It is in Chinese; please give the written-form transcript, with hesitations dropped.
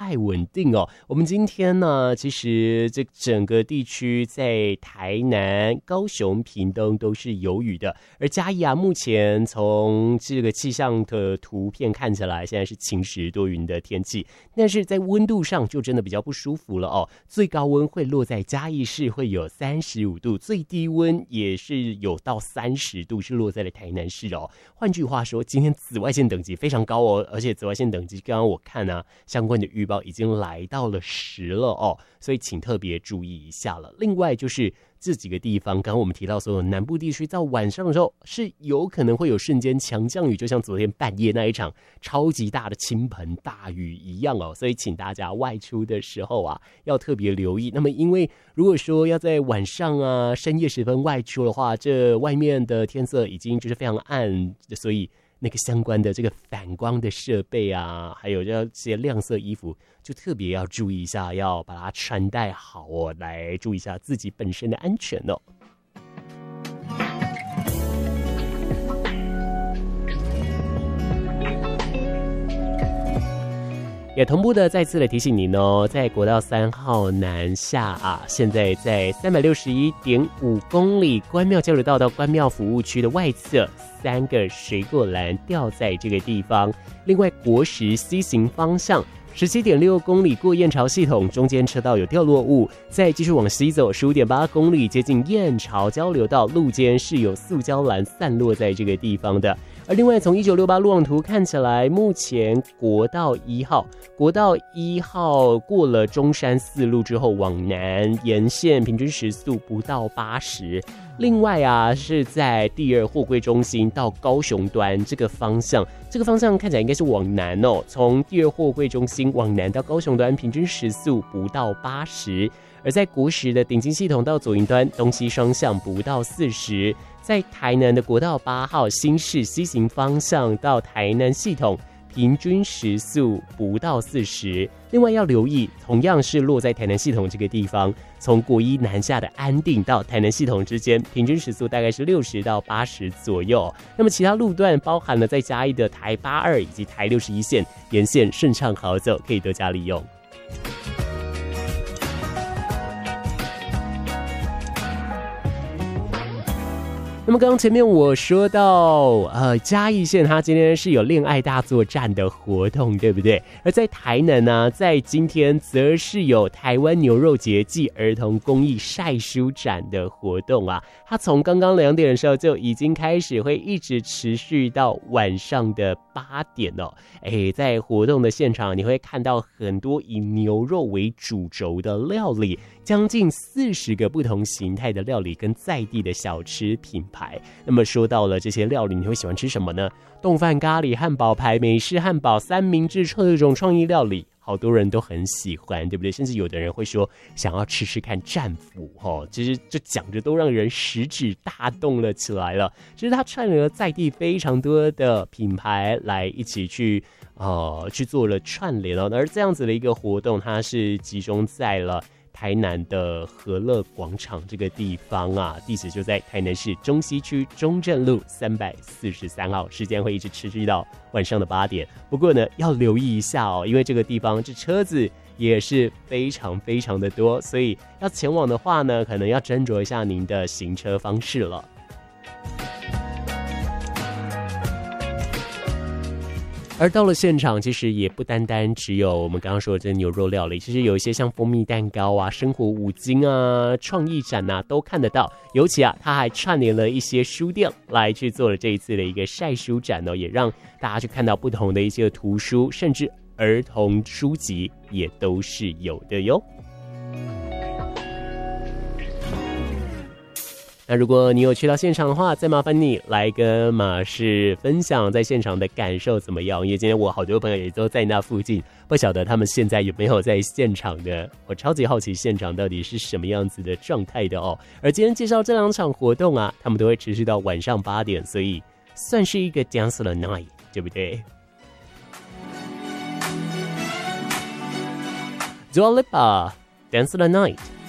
太稳定哦。我们今天呢，其实这整个地区在台南、高雄、屏东都是有雨的，而嘉义啊，目前从这个气象的图片看起来，现在是晴时多云的天气，但是在温度上就真的比较不舒服了哦。最高温会落在嘉义市会有35度，最低温也是有到30度，是落在了台南市哦。换句话说，今天紫外线等级非常高哦，而且紫外线等级刚刚我看啊，相关的预报已经来到了10了哦，所以请特别注意一下了。另外就是这几个地方，刚刚我们提到说，南部地区到晚上的时候是有可能会有瞬间强降雨，就像昨天半夜那一场超级大的倾盆大雨一样哦。所以请大家外出的时候啊，要特别留意。那么因为如果说要在晚上啊深夜时分外出的话，这外面的天色已经就是非常暗，所以那个相关的这个反光的设备啊，还有这些亮色衣服，就特别要注意一下，要把它穿戴好哦，来注意一下自己本身的安全哦。也同步的再次的提醒您哦，在国道3号南下啊，现在在361.5公里关庙交流道到关庙服务区的外侧，3个水果栏掉在这个地方。另外国十 C 型方向17.6公里过燕巢系统，中间车道有掉落物，再继续往西走15.8公里，接近燕巢交流道，路肩是有塑胶栏散落在这个地方的。而另外从1968路网图看起来，目前国道1号过了中山4路之后往南沿线平均时速不到80。另外啊，是在第2货柜中心到高雄端这个方向看起来应该是往南哦，从第2货柜中心往南到高雄端平均时速不到80。而在国十的顶金系统到左营端东西双向不到40，在台南的国道8号新市 C 型方向到台南系统平均时速不到40。另外要留意，同样是落在台南系统这个地方，从国一南下的安定到台南系统之间，平均时速大概是60到80左右。那么其他路段包含了在嘉义的台82以及台61线，沿线顺畅好走，可以多加利用。那么刚刚前面我说到嘉义县它今天是有恋爱大作战的活动，对不对？而在台南呢，在今天则是有台湾牛肉节暨儿童公益晒书展的活动啊，它从刚刚2点的时候就已经开始，会一直持续到晚上的8点哦。在活动的现场你会看到很多以牛肉为主轴的料理，将近40个不同形态的料理跟在地的小吃品牌。那么说到了这些料理，你会喜欢吃什么呢？冻饭、咖喱、汉堡排、美式汉堡、三明治，各种创意料理，好多人都很喜欢，对不对？甚至有的人会说想要吃吃看战斧哦，其实这讲着都让人食指大动了起来了。其实它串联了在地非常多的品牌来一起去做了串联哦。而这样子的一个活动，它是集中在了台南的和乐广场这个地方啊，地址就在台南市中西区中正路343号，时间会一直持续到晚上的8点。不过呢，要留意一下哦，因为这个地方这车子也是非常非常的多，所以要前往的话呢，可能要斟酌一下您的行车方式了。而到了现场，其实也不单单只有我们刚刚说的这牛肉料理，其实有一些像蜂蜜蛋糕啊、生活五金啊、创意展啊都看得到。尤其啊，它还串联了一些书店来去做了这一次的一个晒书展哦，也让大家去看到不同的一些图书，甚至儿童书籍也都是有的哟。那如果你有去到现场的话，再麻烦你来跟马氏分享在现场的感受怎么样，因为今天我好多朋友也都在那附近，不晓得他们现在有没有在现场的，我超级好奇现场到底是什么样子的状态的哦。而今天介绍这2场活动啊，他们都会持续到晚上8点，所以算是一个 Dance the Night， 对不对？ Dua Lipa Dance the Night。